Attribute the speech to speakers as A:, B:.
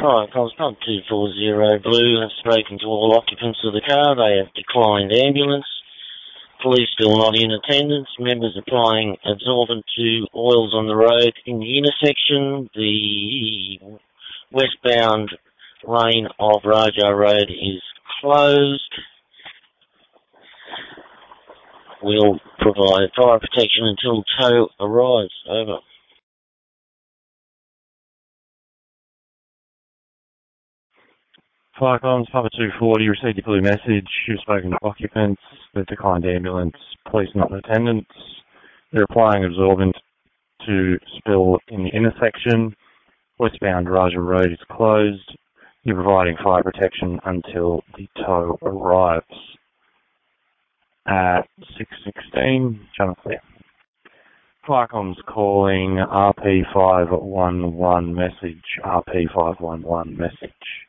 A: Alright, Pub 240 Blue have spoken to all occupants of the car. They have declined ambulance. Police still not in attendance. Members applying absorbent to oils on the road in the intersection. The westbound lane of Raja Road is closed. We'll provide fire protection until tow arrives. Over.
B: Fire comms, Papa 240, received your blue message. You've spoken to occupants. They've declined ambulance. Police not in attendance. They're applying absorbent to spill in the intersection. Westbound Raja Road is closed. You're providing fire protection until the tow arrives. At 6:16, channel clear. Fire comms calling RP511 message. RP511 message.